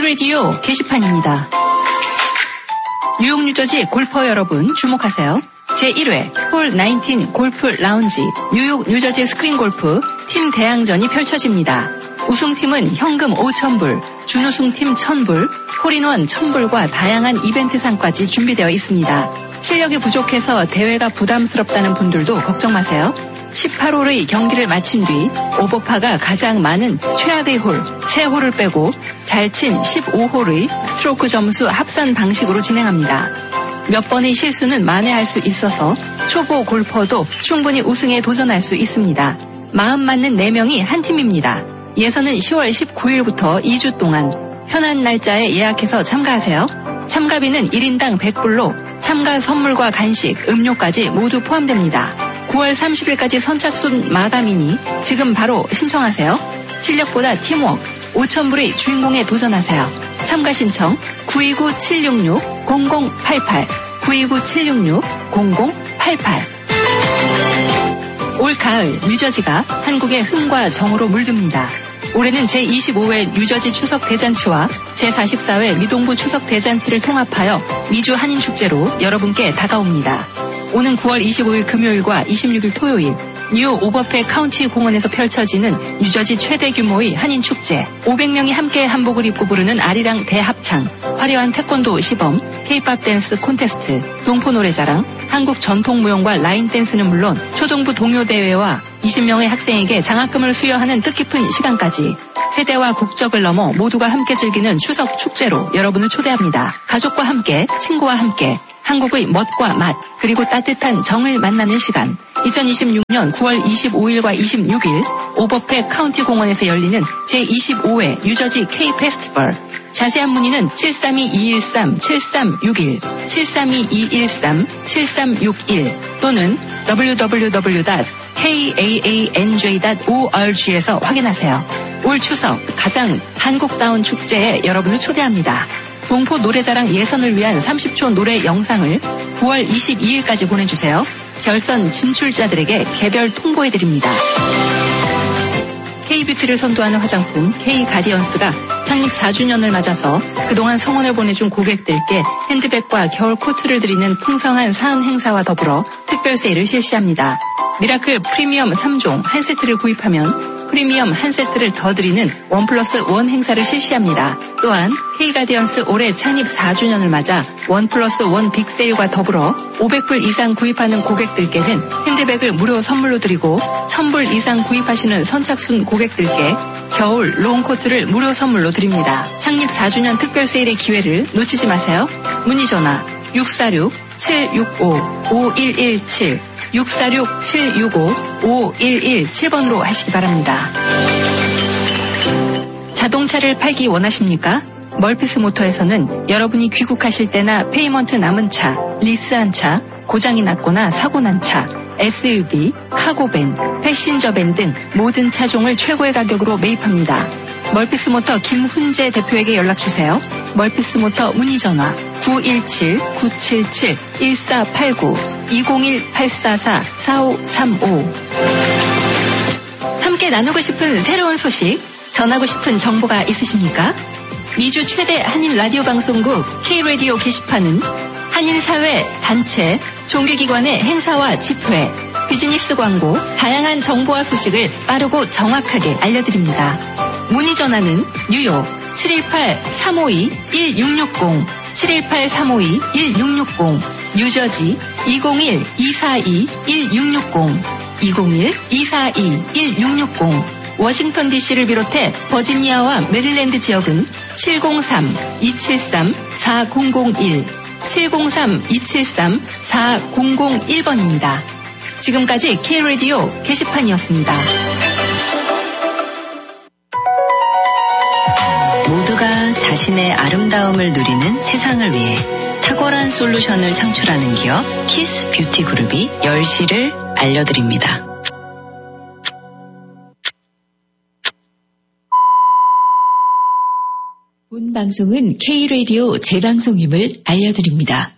K-radio 게시판입니다. 뉴욕 뉴저지 골퍼 여러분 주목하세요. 제1회 홀 19 골프 라운지 뉴욕 뉴저지 스크린 골프 팀 대항전이 펼쳐집니다. 우승팀은 현금 5,000불, 준우승팀 1,000불, 홀인원 1,000불과 다양한 이벤트상까지 준비되어 있습니다. 실력이 부족해서 대회가 부담스럽다는 분들도 걱정 마세요. 18홀의 경기를 마친 뒤 오버파가 가장 많은 최하대 홀 3홀을 빼고 잘 친 15홀의 스트로크 점수 합산 방식으로 진행합니다. 몇 번의 실수는 만회할 수 있어서 초보 골퍼도 충분히 우승에 도전할 수 있습니다. 마음 맞는 4명이 한 팀입니다. 예선은 10월 19일부터 2주 동안 편한 날짜에 예약해서 참가하세요. 참가비는 1인당 100불로 참가 선물과 간식, 음료까지 모두 포함됩니다. 9월 30일까지 선착순 마감이니 지금 바로 신청하세요. 실력보다 팀워크, 5,000불의 주인공에 도전하세요. 참가 신청 929-766-0088 929-766-0088 올 가을 뉴저지가 한국의 흥과 정으로 물듭니다. 올해는 제25회 뉴저지 추석 대잔치와 제44회 미동부 추석 대잔치를 통합하여 미주 한인축제로 여러분께 다가옵니다. 오는 9월 25일 금요일과 26일 토요일 뉴욕 오버페 카운티 공원에서 펼쳐지는 뉴저지 최대 규모의 한인축제, 500명이 함께 한복을 입고 부르는 아리랑 대합창, 화려한 태권도 시범, K-팝 댄스 콘테스트, 동포 노래자랑, 한국 전통 무용과 라인 댄스는 물론 초등부 동요대회와 20명의 학생에게 장학금을 수여하는 뜻깊은 시간까지 세대와 국적을 넘어 모두가 함께 즐기는 추석 축제로 여러분을 초대합니다. 가족과 함께, 친구와 함께 한국의 멋과 맛, 그리고 따뜻한 정을 만나는 시간. 2026년 9월 25일과 26일 오버페 카운티 공원에서 열리는 제25회 뉴저지 K-페스티벌. 자세한 문의는 732-213-7361, 732-213-7361 또는 www.kaanj.org에서 확인하세요. 올 추석 가장 한국다운 축제에 여러분을 초대합니다. 동포 노래자랑 예선을 위한 30초 노래 영상을 9월 22일까지 보내주세요. 결선 진출자들에게 개별 통보해드립니다. K뷰티를 선도하는 화장품 K가디언스가 창립 4주년을 맞아서 그동안 성원을 보내준 고객들께 핸드백과 겨울 코트를 드리는 풍성한 사은 행사와 더불어 특별 세일을 실시합니다. 미라클 프리미엄 3종 한 세트를 구입하면 프리미엄 한 세트를 더 드리는 1+1 행사를 실시합니다. 또한 K가디언스 올해 창립 4주년을 맞아 1+1 빅세일과 더불어 500불 이상 구입하는 고객들께는 핸드백을 무료 선물로 드리고 1,000불 이상 구입하시는 선착순 고객들께 겨울 롱코트를 무료 선물로 드립니다. 창립 4주년 특별 세일의 기회를 놓치지 마세요. 문의 전화 646-765-5117 646-765-5117번으로 하시기 바랍니다. 자동차를 팔기 원하십니까? 멀피스 모터에서는 여러분이 귀국하실 때나 페이먼트 남은 차, 리스한 차, 고장이 났거나 사고 난 차, SUV, 카고밴, 패신저밴 등 모든 차종을 최고의 가격으로 매입합니다. 멀피스 모터 김훈재 대표에게 연락주세요. 멀피스 모터 문의 전화 917-977-1489 201-844-4535 함께 나누고 싶은 새로운 소식, 전하고 싶은 정보가 있으십니까? 미주 최대 한인 라디오 방송국 K-radio 게시판은 한인사회, 단체, 종교기관의 행사와 집회, 비즈니스 광고, 다양한 정보와 소식을 빠르고 정확하게 알려드립니다. 문의 전화는 뉴욕 718-352-1660, 718-352-1660, 뉴저지 201-242-1660, 201-242-1660, 워싱턴 DC를 비롯해 버지니아와 메릴랜드 지역은 703-273-4001, 703-273-4001번입니다. 지금까지 K-radio 게시판이었습니다. 모두가 자신의 아름다움을 누리는 세상을 위해 탁월한 솔루션을 창출하는 기업 키스 뷰티 그룹이 10시를 알려드립니다. 본 방송은 K-radio 재방송임을 알려드립니다.